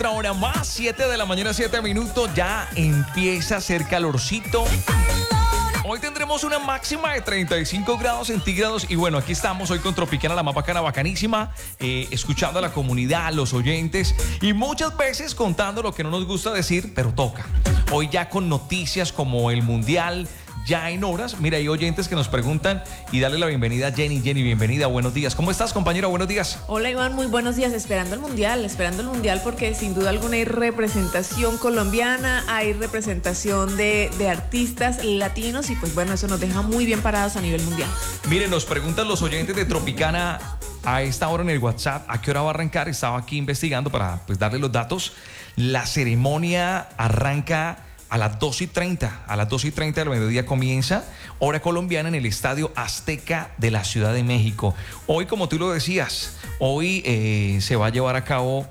Otra hora más, 7 de la mañana, 7 minutos, ya empieza a hacer calorcito. Hoy tendremos una máxima de 35 grados centígrados y bueno, aquí estamos hoy con Tropicana, la más bacana, bacanísima, escuchando a la comunidad, a los oyentes y muchas veces contando lo que no nos gusta decir, pero toca. Hoy ya con noticias como el Mundial, ya en horas. Mira, hay oyentes que nos preguntan y darle la bienvenida a Jenny. Jenny, bienvenida, buenos días. ¿Cómo estás, compañero? Buenos días. Hola, Iván, muy buenos días. Esperando el Mundial porque sin duda alguna hay representación colombiana, hay representación de artistas latinos y pues bueno, eso nos deja muy bien parados a nivel mundial. Miren, nos preguntan los oyentes de Tropicana a esta hora en el WhatsApp, ¿a qué hora va a arrancar? Estaba aquí investigando para pues darle los datos. La ceremonia arranca a las 2:30, a las 2:30 del mediodía comienza, hora colombiana en el Estadio Azteca de la Ciudad de México. Hoy, como tú lo decías, hoy se va a llevar a cabo,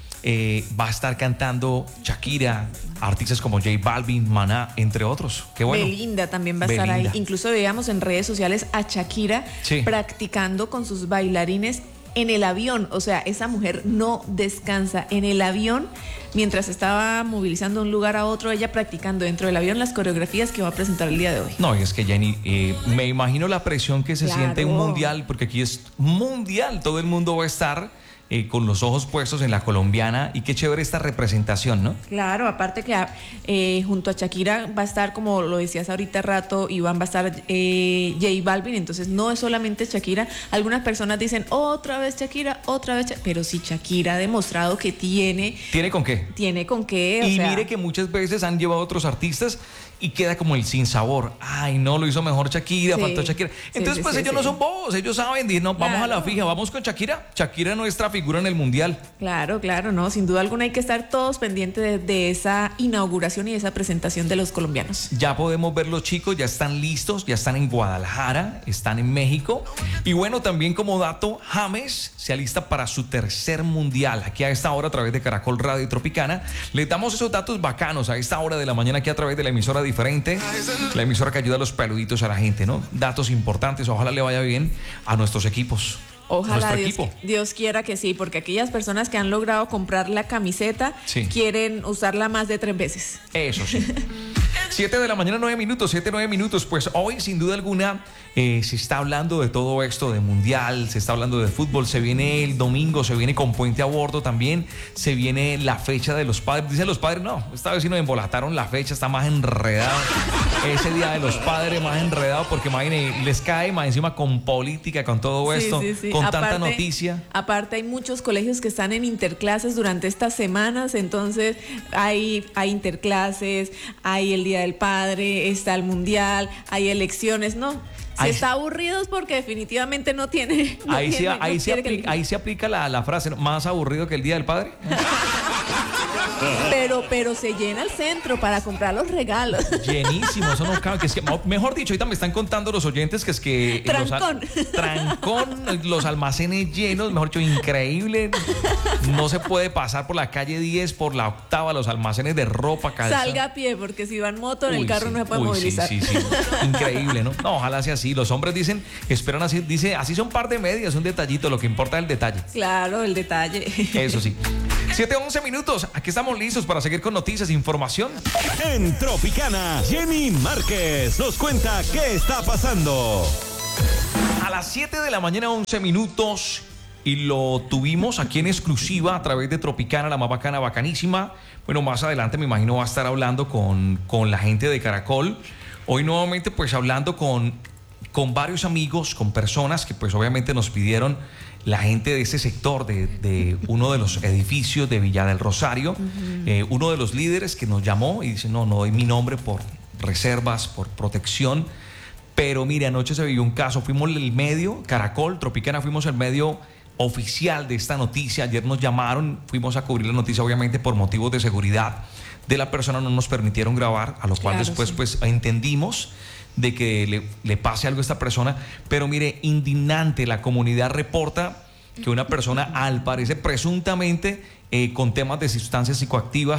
va a estar cantando Shakira, artistas como J Balvin, Maná, entre otros. Qué bueno. Belinda también va a estar ahí. Incluso veíamos en redes sociales a Shakira practicando con sus bailarines en el avión, o sea, esa mujer no descansa en el avión mientras estaba movilizando de un lugar a otro, ella practicando dentro del avión las coreografías que va a presentar el día de hoy. No, y es que Jenny, me imagino la presión que se siente en un mundial, porque aquí es mundial, todo el mundo va a estar con los ojos puestos en la colombiana y qué chévere esta representación, ¿no? Claro, aparte que junto a Shakira va a estar, como lo decías ahorita rato, Iván, va a estar J Balvin, entonces no es solamente Shakira. Algunas personas dicen, otra vez Shakira, pero sí, Shakira ha demostrado que tiene... ¿Tiene con qué? Tiene con qué, y mire que muchas veces han llevado a otros artistas y queda como el sinsabor. Ay, no, lo hizo mejor Shakira, faltó Shakira. Entonces, ellos no son bobos, ellos saben, dicen, no, vamos a la fija, vamos con Shakira. Shakira es nuestra figura en el Mundial. Claro, no, sin duda alguna hay que estar todos pendientes de esa inauguración y de esa presentación de los colombianos. Ya podemos ver los chicos, ya están listos, ya están en Guadalajara, están en México. Y bueno, también como dato, James se alista para su tercer Mundial. Aquí a esta hora, a través de Caracol Radio Tropicana, les damos esos datos bacanos a esta hora de la mañana aquí a través de la emisora diferente, la emisora que ayuda a los peluditos a la gente, ¿no? Datos importantes, ojalá le vaya bien a nuestros equipos. Ojalá Dios quiera que sí, porque aquellas personas que han logrado comprar la camiseta quieren usarla más de 3 veces. Eso sí. 7 de la mañana, 9 minutos, 9 minutos. Pues hoy, sin duda alguna, se está hablando de todo esto, de Mundial, se está hablando de fútbol. Se viene el domingo, se viene con Puente a Bordo también. Se viene la fecha de los padres. Dicen los padres, no, esta vez sí nos embolataron la fecha, está más enredado. Ese día de los padres más enredado, porque imagínense, les cae más encima con política, con todo esto, con tanta noticia. Aparte, hay muchos colegios que están en interclases durante estas semanas, entonces hay interclases, hay el Día del Padre, está el Mundial, hay elecciones, ¿no? Si está aburridos porque definitivamente no tiene. Ahí se aplica la frase, más aburrido que el Día del Padre. Pero se llena el centro para comprar los regalos. Llenísimo, eso no cabe. Que es que, mejor dicho, ahorita me están contando los oyentes que es que trancón, los almacenes llenos, mejor dicho, increíble. No se puede pasar por la calle 10, por la octava, los almacenes de ropa, calzado. Salga a pie, porque si va en moto, en el carro no se puede movilizar. Sí. Increíble, ¿no? No, ojalá sea así. Los hombres esperan así, dice, así son par de medias, un detallito, lo que importa es el detalle. Claro, el detalle. Eso sí. 7:11 minutos, aquí estamos listos para seguir con noticias e información. En Tropicana, Jenny Márquez nos cuenta qué está pasando. A las 7 de la mañana, 11 minutos, y lo tuvimos aquí en exclusiva a través de Tropicana, la más bacana, bacanísima. Bueno, más adelante me imagino va a estar hablando con la gente de Caracol. Hoy nuevamente pues hablando con varios amigos, con personas que pues obviamente nos pidieron, la gente de ese sector, de uno de los edificios de Villa del Rosario, uno de los líderes que nos llamó y dice, no doy mi nombre por reservas, por protección, pero mire, anoche se vivió un caso, fuimos el medio, Caracol, Tropicana, fuimos el medio oficial de esta noticia. Ayer nos llamaron, fuimos a cubrir la noticia, obviamente por motivos de seguridad de la persona no nos permitieron grabar, a lo cual después pues entendimos de que le pase algo a esta persona, pero mire, indignante, la comunidad reporta que una persona, al parecer presuntamente con temas de sustancias psicoactivas,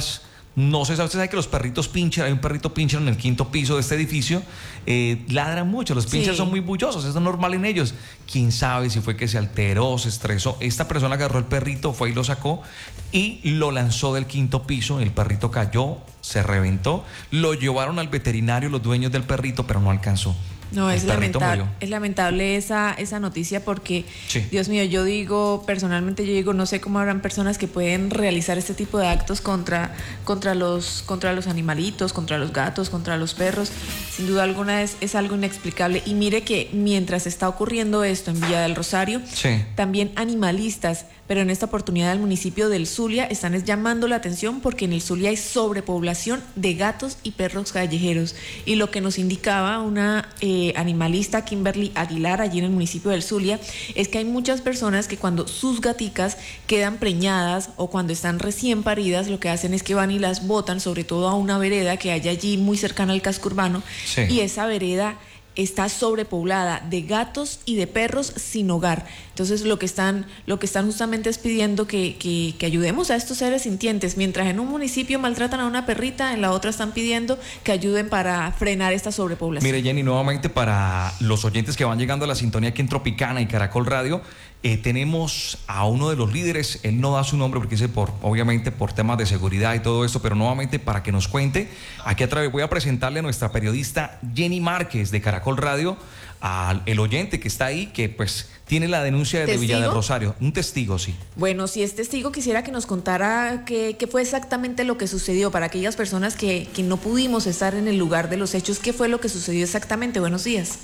No sé, usted sabe que los perritos pincher, hay un perrito pincher en el 5º piso de este edificio, ladran mucho, los pinchers son muy bullosos, eso es normal en ellos. Quién sabe si fue que se alteró, se estresó. Esta persona agarró el perrito, fue y lo sacó y lo lanzó del 5º piso, el perrito cayó, se reventó, lo llevaron al veterinario los dueños del perrito, pero no alcanzó. No, es lamentable esa noticia porque, Dios mío, personalmente yo digo, no sé cómo habrán personas que pueden realizar este tipo de actos contra los animalitos, contra los gatos, contra los perros. Sin duda alguna es algo inexplicable. Y mire que mientras está ocurriendo esto en Villa del Rosario, también animalistas, pero en esta oportunidad el municipio del Zulia están llamando la atención porque en el Zulia hay sobrepoblación de gatos y perros callejeros. Y lo que nos indicaba una animalista, Kimberly Aguilar, allí en el municipio del Zulia, es que hay muchas personas que cuando sus gaticas quedan preñadas o cuando están recién paridas, lo que hacen es que van y las botan, sobre todo a una vereda que hay allí muy cercana al casco urbano, y esa vereda está sobrepoblada de gatos y de perros sin hogar. Entonces lo que están justamente es pidiendo que ayudemos a estos seres sintientes. Mientras en un municipio maltratan a una perrita, en la otra están pidiendo que ayuden para frenar esta sobrepoblación. Mire, Jenny, nuevamente para los oyentes que van llegando a la sintonía aquí en Tropicana y Caracol Radio, tenemos a uno de los líderes. Él no da su nombre porque dice obviamente por temas de seguridad y todo esto, pero nuevamente para que nos cuente, aquí a través voy a presentarle a nuestra periodista Jenny Márquez de Caracol Radio, al oyente que está ahí, que pues tiene la denuncia de Villa del Rosario, un testigo, sí. Bueno, si es testigo, quisiera que nos contara qué fue exactamente lo que sucedió para aquellas personas que no pudimos estar en el lugar de los hechos. ¿Qué fue lo que sucedió exactamente? Buenos días.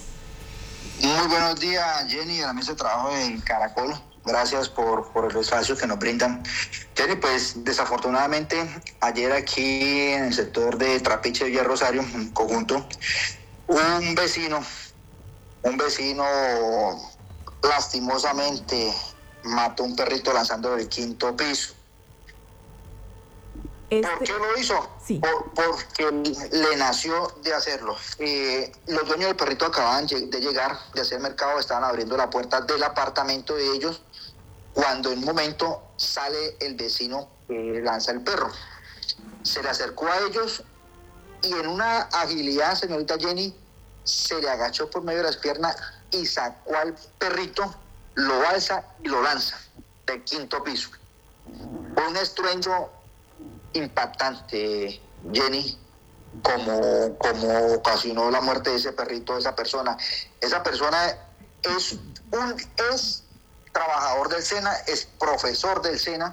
Muy buenos días, Jenny, a la mesa de trabajo en Caracol. Gracias por el espacio que nos brindan. Jenny, pues desafortunadamente ayer aquí en el sector de Trapiche, Villa Rosario, en conjunto, un vecino lastimosamente mató a un perrito lanzándolo del 5º piso. ¿Por qué lo hizo? Sí. Porque le nació de hacerlo. Los dueños del perrito acababan de llegar de hacer mercado, estaban abriendo la puerta del apartamento de ellos, cuando en un momento sale el vecino que lanza el perro. Se le acercó a ellos y en una agilidad, señorita Jenny, se le agachó por medio de las piernas y sacó al perrito, lo alza y lo lanza del 5º piso. Fue un estruendo impactante, Jenny, como ocasionó la muerte de ese perrito, de esa persona. Esa persona es trabajador del SENA, es profesor del SENA,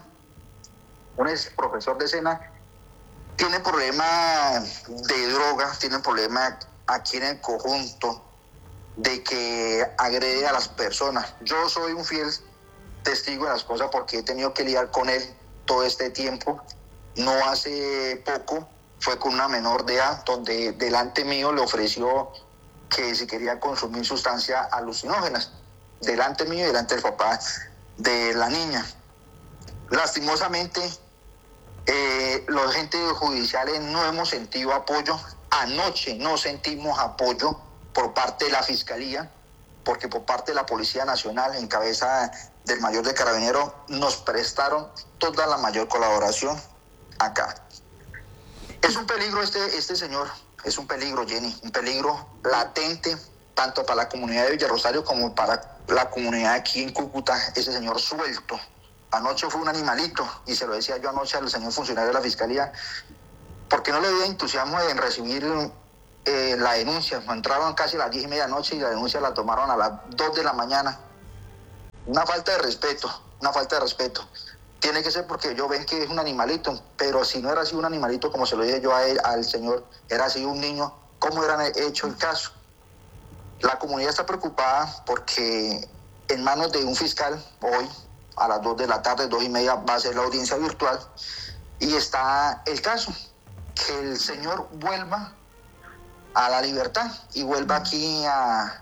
tiene problemas de drogas, tiene problemas aquí en el conjunto de que agrede a las personas. Yo soy un fiel testigo de las cosas porque he tenido que lidiar con él todo este tiempo. No hace poco fue con una menor de edad donde delante mío le ofreció que si quería consumir sustancias alucinógenas, delante mío y delante del papá de la niña. Lastimosamente, los agentes judiciales no hemos sentido apoyo. Anoche no sentimos apoyo por parte de la Fiscalía, porque por parte de la Policía Nacional, en cabeza del mayor de Carabineros, nos prestaron toda la mayor colaboración acá. Es un peligro este señor, es un peligro, Jenny, un peligro latente, tanto para la comunidad de Villa Rosario como para la comunidad aquí en Cúcuta. Ese señor suelto. Anoche fue un animalito, y se lo decía yo anoche al señor funcionario de la Fiscalía, porque no le dio entusiasmo en recibir la denuncia. Entraron casi a las 10:30 de la noche y la denuncia la tomaron a las 2 de la mañana. Una falta de respeto. Tiene que ser porque ellos ven que es un animalito, pero si no era así un animalito, como se lo dije yo a él, al señor, era así un niño, ¿cómo hubieran hecho el caso? La comunidad está preocupada porque en manos de un fiscal, hoy a las 2 de la tarde, 2:30, va a ser la audiencia virtual, y está el caso, que el señor vuelva a la libertad y vuelva aquí ¿a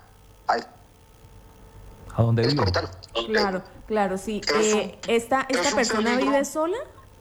dónde vive? Hospital. Claro, sí. ¿Esta persona vive sola?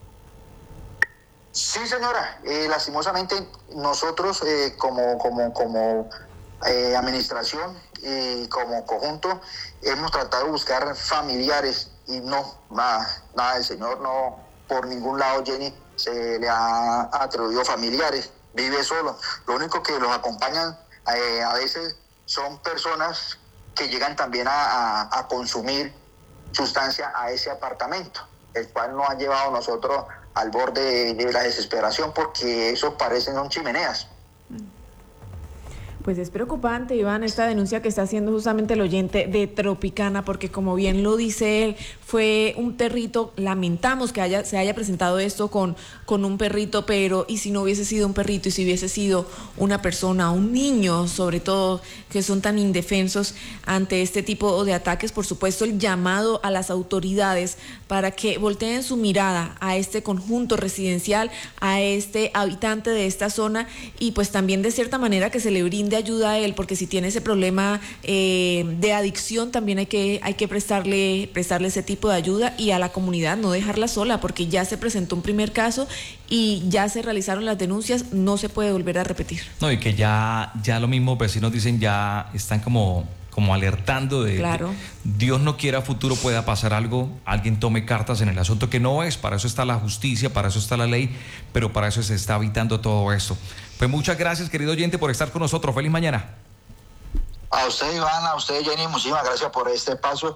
Sí, señora. Lastimosamente nosotros como administración y como conjunto hemos tratado de buscar familiares y no, nada, el señor no, por ningún lado, Jenny, se le ha atribuido familiares, vive solo. Lo único que los acompañan a veces son personas que llegan también a consumir sustancia a ese apartamento, el cual nos ha llevado a nosotros al borde de la desesperación, porque eso parecen son chimeneas. Pues es preocupante, Iván, esta denuncia que está haciendo justamente el oyente de Tropicana, porque como bien lo dice él, fue un perrito. Lamentamos que se haya presentado esto con un perrito, pero ¿y si no hubiese sido un perrito? ¿Y si hubiese sido una persona, un niño, sobre todo, que son tan indefensos ante este tipo de ataques? Por supuesto, el llamado a las autoridades para que volteen su mirada a este conjunto residencial, a este habitante de esta zona, y pues también de cierta manera que se le brinde ayuda a él, porque si tiene ese problema de adicción, también hay que prestarle ese tipo de ayuda, y a la comunidad no dejarla sola, porque ya se presentó un primer caso y ya se realizaron las denuncias, no se puede volver a repetir. No, y que ya los mismos vecinos dicen, ya están como alertando de claro. Que Dios no quiera, a futuro pueda pasar algo, alguien tome cartas en el asunto, que no es, para eso está la justicia, para eso está la ley, pero para eso se está evitando todo esto. Pues muchas gracias, querido oyente, por estar con nosotros. Feliz mañana. A usted, Iván, a usted, Jenny, muchísimas gracias por este paso.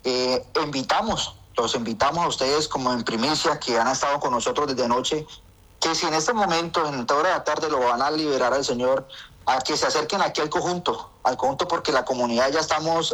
Los invitamos a ustedes como en primicia, que han estado con nosotros desde anoche, que si en este momento, en esta hora de la tarde, lo van a liberar al Señor, a que se acerquen aquí al conjunto, porque la comunidad ya estamos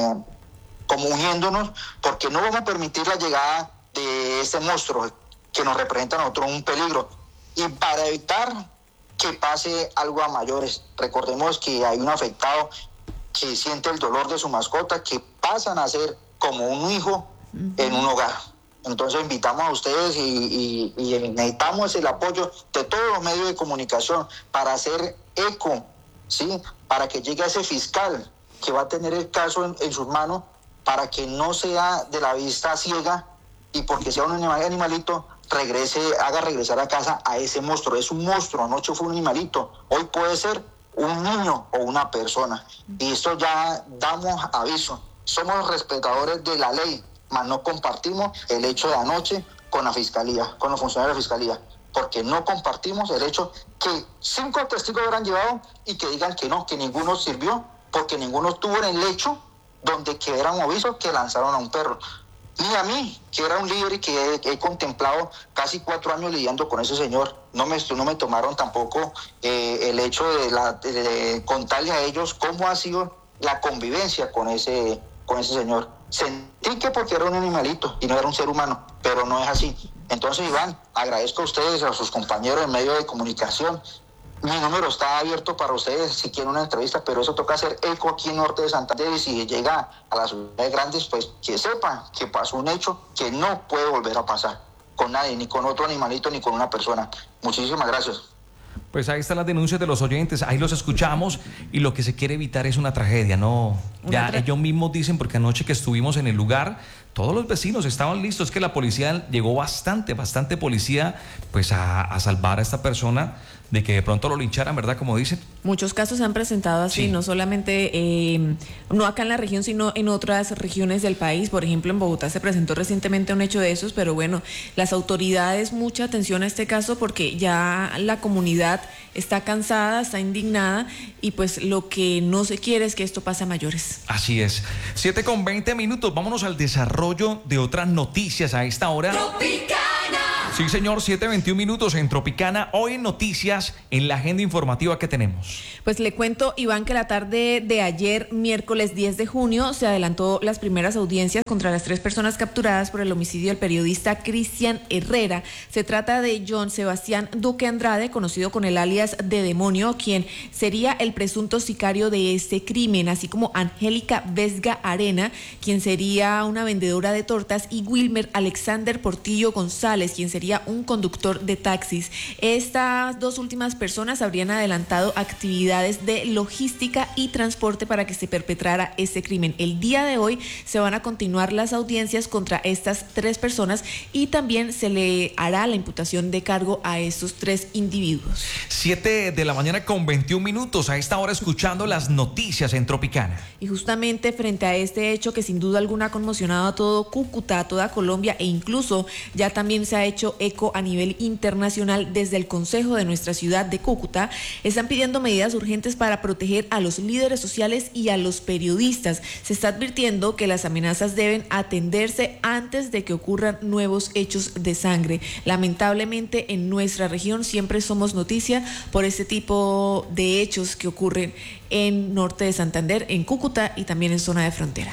como uniéndonos, porque no vamos a permitir la llegada de este monstruo que nos representa a nosotros un peligro. Y para evitar que pase algo a mayores, recordemos que hay un afectado que siente el dolor de su mascota, que pasan a ser como un hijo en un hogar. Entonces invitamos a ustedes y necesitamos el apoyo de todos los medios de comunicación para hacer eco, ¿sí? Para que llegue ese fiscal que va a tener el caso en sus manos, para que no sea de la vista ciega y porque sea un animalito, haga regresar a casa a ese monstruo. Es un monstruo, anoche fue un animalito, hoy puede ser un niño o una persona. Y esto ya damos aviso. Somos respetadores de la ley, mas no compartimos el hecho de anoche con la fiscalía, con los funcionarios de la fiscalía, porque no compartimos el hecho que 5 testigos habrán llevado y que digan que no, que ninguno sirvió, porque ninguno estuvo en el lecho donde quedaron avisos que lanzaron a un perro. Ni a mí, que era un líder y que he contemplado casi 4 años lidiando con ese señor, no me tomaron tampoco el hecho de contarle a ellos cómo ha sido la convivencia con ese señor. Sentí que porque era un animalito y no era un ser humano, pero no es así. Entonces, Iván, agradezco a ustedes, a sus compañeros en medios de comunicación. Mi número está abierto para ustedes si quieren una entrevista, pero eso toca hacer eco aquí en Norte de Santander, y si llega a las ciudades grandes, pues que sepan que pasó un hecho que no puede volver a pasar con nadie, ni con otro animalito, ni con una persona. Muchísimas gracias. Pues ahí están las denuncias de los oyentes, ahí los escuchamos, y lo que se quiere evitar es una tragedia, ¿no? Ya ellos mismos dicen, porque anoche que estuvimos en el lugar, todos los vecinos estaban listos, que la policía llegó bastante policía, pues a salvar a esta persona de que de pronto lo lincharan, ¿verdad? Como dicen. Muchos casos se han presentado así, sí. No solamente, no acá en la región, sino en otras regiones del país. Por ejemplo, en Bogotá se presentó recientemente un hecho de esos, pero bueno, las autoridades, mucha atención a este caso, porque ya la comunidad está cansada, está indignada, y pues lo que no se quiere es que esto pase a mayores. Así es. 7:20, vámonos al desarrollo de otras noticias a esta hora. Tropicana. Sí, señor, 7:21 en Tropicana. Hoy en noticias, en la agenda informativa que tenemos. Pues le cuento, Iván, que la tarde de ayer, miércoles 10 de junio, se adelantó las primeras audiencias contra las 3 personas capturadas por el homicidio del periodista Cristian Herrera. Se trata de John Sebastián Duque Andrade, conocido con el alias de Demonio, quien sería el presunto sicario de este crimen, así como Angélica Vesga Arena, quien sería una vendedora de tortas, y Wilmer Alexander Portillo González, quien sería un conductor de taxis. Estas 2 últimas personas habrían adelantado actividades de logística y transporte para que se perpetrara ese crimen. El día de hoy se van a continuar las audiencias contra estas 3 personas, y también se le hará la imputación de cargo a estos 3 individuos. 7:21 a esta hora, escuchando las noticias en Tropicana. Y justamente frente a este hecho que sin duda alguna ha conmocionado a todo Cúcuta, a toda Colombia, e incluso ya también se ha hecho eco a nivel internacional, desde el Consejo de nuestra ciudad de Cúcuta están pidiendo medidas urgentes para proteger a los líderes sociales y a los periodistas. Se está advirtiendo que las amenazas deben atenderse antes de que ocurran nuevos hechos de sangre. Lamentablemente en nuestra región siempre somos noticia por este tipo de hechos que ocurren en norte de Santander, en Cúcuta y también en zona de frontera.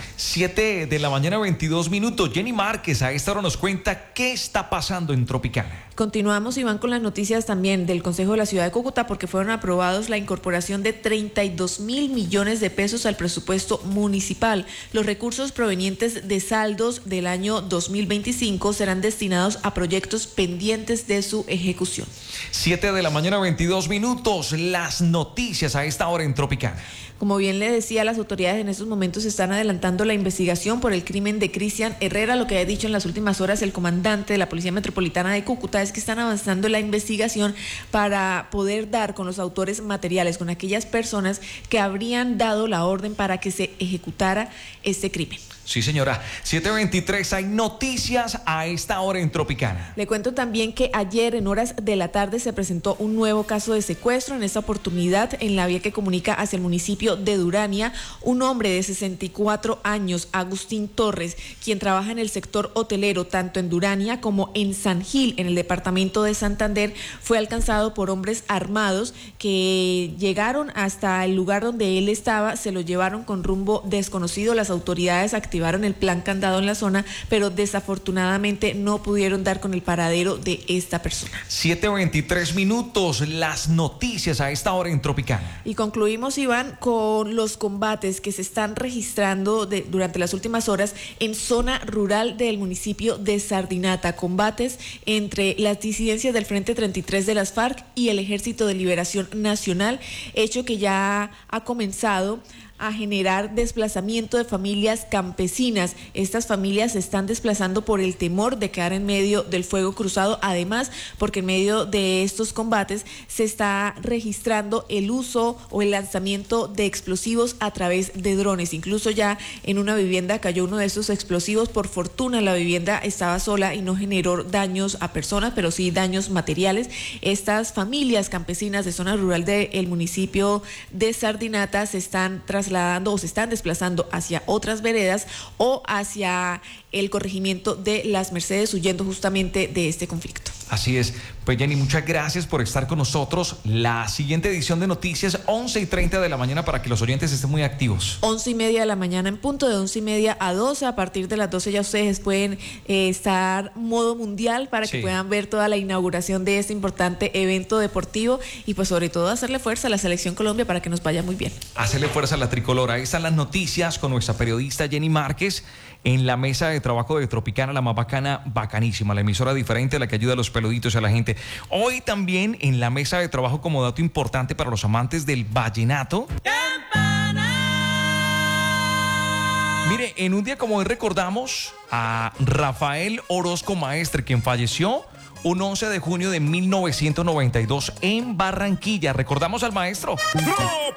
7 de la mañana, 22 minutos. Jenny Márquez a esta hora nos cuenta qué está pasando en Tropicana. Continuamos, Iván, con las noticias también del Consejo de la Ciudad de Cúcuta, porque fueron aprobados la incorporación de 32.000 millones de pesos al presupuesto municipal. Los recursos provenientes de saldos del año 2025 serán destinados a proyectos pendientes de su ejecución. 7 de la mañana, 22 minutos. Las noticias a esta hora en Tropicana. Como bien le decía, las autoridades en estos momentos están adelantando la investigación por el crimen de Cristian Herrera. Lo que ha dicho en las últimas horas el comandante de la Policía Metropolitana de Cúcuta es que están avanzando la investigación para poder dar con los autores materiales, con aquellas personas que habrían dado la orden para que se ejecutara este crimen. Sí, señora. 7:23, hay noticias a esta hora en Tropicana. Le cuento también que ayer en horas de la tarde se presentó un nuevo caso de secuestro, en esta oportunidad en la vía que comunica hacia el municipio de Durania. Un hombre de 64 años, Agustín Torres, quien trabaja en el sector hotelero tanto en Durania como en San Gil, en el departamento de Santander, fue alcanzado por hombres armados que llegaron hasta el lugar donde él estaba, se lo llevaron con rumbo desconocido. Las autoridades activaron el plan candado en la zona, pero desafortunadamente no pudieron dar con el paradero de esta persona. 7:23 minutos, las noticias a esta hora en Tropicana. Y concluimos, Iván, con los combates que se están registrando durante las últimas horas en zona rural del municipio de Sardinata. Combates entre las disidencias del Frente 33 de las FARC y el Ejército de Liberación Nacional, hecho que ya ha comenzado a generar desplazamiento de familias campesinas. Estas familias se están desplazando por el temor de quedar en medio del fuego cruzado, además porque en medio de estos combates se está registrando el uso o el lanzamiento de explosivos a través de drones. Incluso ya en una vivienda cayó uno de estos explosivos. Por fortuna la vivienda estaba sola y no generó daños a personas, pero sí daños materiales. Estas familias campesinas de zona rural del municipio de Sardinata se están trasladando o se están desplazando hacia otras veredas o hacia el corregimiento de Las Mercedes, huyendo justamente de este conflicto. Así es. Pues Jenny, muchas gracias por estar con nosotros. La siguiente edición de noticias, 11:30 de la mañana, para que los oyentes estén muy activos. 11:30 de la mañana en punto, de 11:30 a 12. A partir de las 12 ya ustedes pueden estar modo mundial para que puedan ver toda la inauguración de este importante evento deportivo y pues sobre todo hacerle fuerza a la Selección Colombia para que nos vaya muy bien. Hacerle fuerza a la tricolor. Ahí están las noticias con nuestra periodista Jenny Márquez en la mesa de trabajo de Tropicana, la más bacana, bacanísima, la emisora diferente, la que ayuda a los peluditos y a la gente. Hoy también en la mesa de trabajo, como dato importante para los amantes del vallenato. Mire, en un día como hoy recordamos a Rafael Orozco Maestre, quien falleció un 11 de junio de 1992 en Barranquilla. Recordamos al maestro.